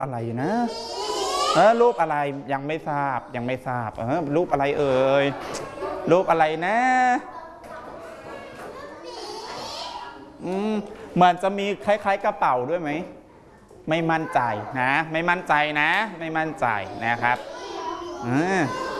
อะไรนะรูปอะไรยังไม่ทราบรูปอะไรเอ่ยรูปอะไรนะเหมือนจะมีคล้ายๆกระเป๋าด้วยไหมไม่มั่นใจนะไม่มั่นใจนะครับ